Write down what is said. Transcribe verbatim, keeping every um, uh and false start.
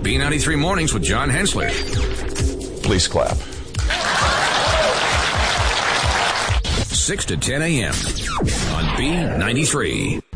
B ninety-three Mornings with John Hensley. Please clap. six to ten a.m. on B ninety-three.